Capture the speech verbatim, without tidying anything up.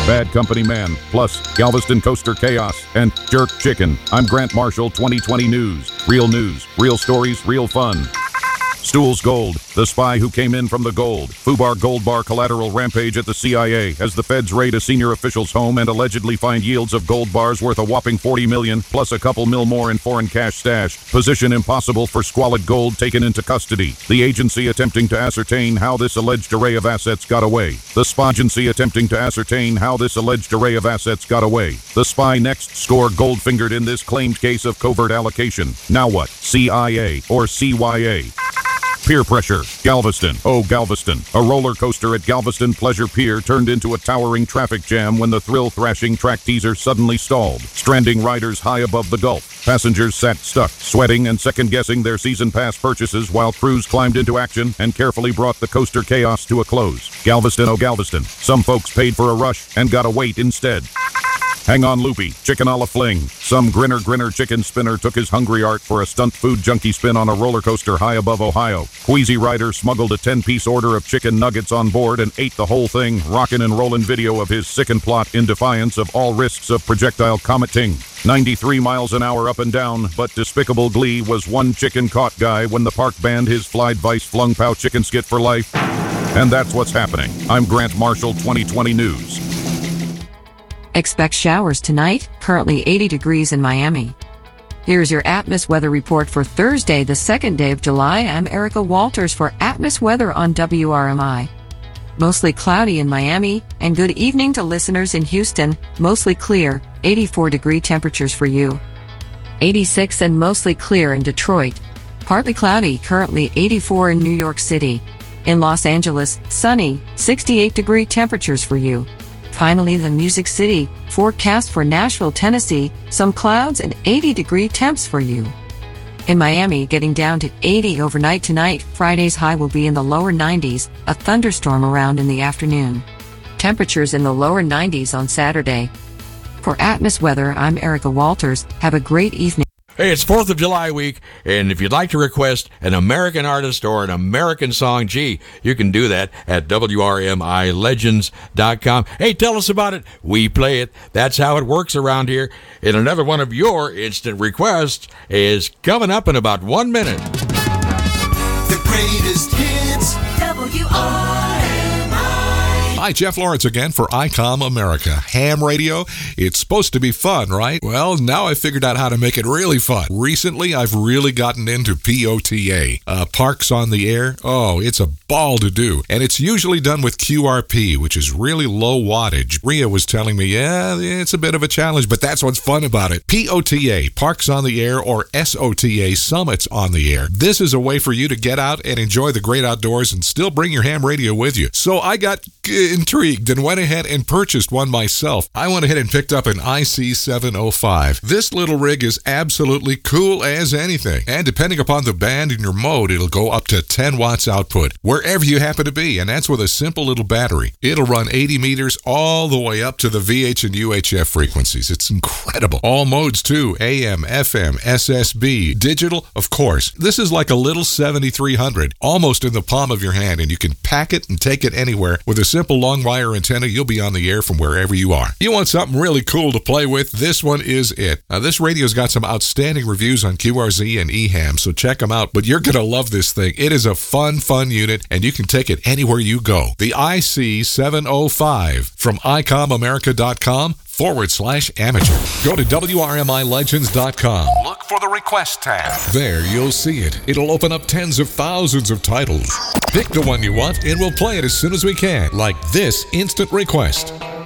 Bad Company Man, plus Galveston Coaster Chaos, and Jerk Chicken. I'm Grant Marshall, twenty twenty News. Real news, real stories, real fun. Stools Gold, the spy who came in from the gold. FUBAR Gold Bar collateral rampage at the C I A as the feds raid a senior official's home and allegedly find yields of gold bars worth a whopping forty million dollars, plus a couple mil more in foreign cash stashed. Position impossible for squalid gold taken into custody. The agency attempting to ascertain how this alleged array of assets got away. The Spogency attempting to ascertain how this alleged array of assets got away. The spy next score gold-fingered in this claimed case of covert allocation. Now what? C I A or C Y A? Peer pressure. Galveston. Oh, Galveston. A roller coaster at Galveston Pleasure Pier turned into a towering traffic jam when the thrill-thrashing track teaser suddenly stalled, stranding riders high above the Gulf. Passengers sat stuck, sweating and second-guessing their season pass purchases while crews climbed into action and carefully brought the coaster chaos to a close. Galveston, oh, Galveston. Some folks paid for a rush and got a wait instead. Hang on, Loopy. Chicken a la fling. Some grinner grinner chicken spinner took his hungry art for a stunt food junkie spin on a roller coaster high above Ohio. Queasy rider smuggled a ten-piece order of chicken nuggets on board and ate the whole thing, rockin' and rollin' video of his sickin' plot in defiance of all risks of projectile cometing. ninety-three miles an hour up and down, but despicable glee was one chicken caught guy when the park banned his Flied Vice flung pow chicken skit for life. And that's what's happening. I'm Grant Marshall, twenty twenty News. Expect showers tonight, currently eighty degrees in Miami. Here's your Atmos weather report for Thursday, the second day of July. I'm Erica Walters for Atmos Weather on W R M I. Mostly cloudy in Miami, and good evening to listeners in Houston. Mostly clear, eighty-four degree temperatures for you. eighty-six and mostly clear in Detroit. Partly cloudy, currently eighty-four in New York City. In Los Angeles, sunny, sixty-eight degree temperatures for you. Finally, the Music City, forecast for Nashville, Tennessee, some clouds and eighty degree temps for you. In Miami, getting down to eighty overnight tonight. Friday's high will be in the lower nineties, a thunderstorm around in the afternoon. Temperatures in the lower nineties on Saturday. For Atmos Weather, I'm Erica Walters. Have a great evening. Hey, it's fourth of July week, and if you'd like to request an American artist or an American song, gee, you can do that at W R M I legends dot com. Hey, tell us about it. We play it. That's how it works around here. And another one of your instant requests is coming up in about one minute. The greatest hits, W R M I. Hi, Jeff Lawrence again for ICOM America. Ham radio, it's supposed to be fun, right? Well, now I figured out how to make it really fun. Recently, I've really gotten into P O T A. Uh, Parks on the Air, oh, it's a ball to do. And it's usually done with Q R P, which is really low wattage. Rhea was telling me, yeah, it's a bit of a challenge, but that's what's fun about it. P O T A, Parks on the Air, or S O T A, Summits on the Air. This is a way for you to get out and enjoy the great outdoors and still bring your ham radio with you. So I got intrigued and went ahead and purchased one myself. I went ahead and picked up an I C seven oh five. This little rig is absolutely cool as anything. And depending upon the band and your mode, it'll go up to ten watts output, wherever you happen to be. And that's with a simple little battery. It'll run eighty meters all the way up to the V H and U H F frequencies. It's incredible. All modes too, A M, F M, S S B, digital, of course. This is like a little seventy-three hundred, almost in the palm of your hand, and you can pack it and take it anywhere. With a simple long wire antenna, you'll be on the air from wherever you are. You want something really cool to play with? This one is it. Now, this radio's got some outstanding reviews on Q R Z and E HAM, so check them out. But you're going to love this thing. It is a fun, fun unit, and you can take it anywhere you go. The I C seven oh five from ICOM America dot com forward slash amateur. Go to W R M I legends dot com. Look for the request tab. There, you'll see it. It'll open up tens of thousands of titles. Pick the one you want, and we'll play it as soon as we can, like this instant request.